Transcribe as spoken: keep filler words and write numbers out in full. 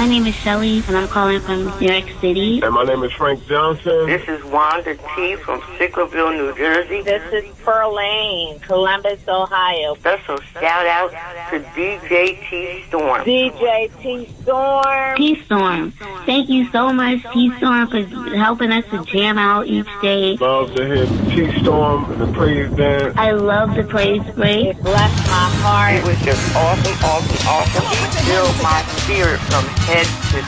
My name is Shelly, and I'm calling from New York City. And my name is Frank Johnson. This is Wanda T. from Sicklerville, New Jersey. This is Perlane, Columbus, Ohio. Special shout out to D J T Storm. D J T Storm. T Storm. Thank you so much, T Storm, for helping us to jam out each day. Love to hear T Storm and the praise dance. I love the praise break. It blessed my heart. It was just awesome, awesome, awesome. It filled my spirit from head to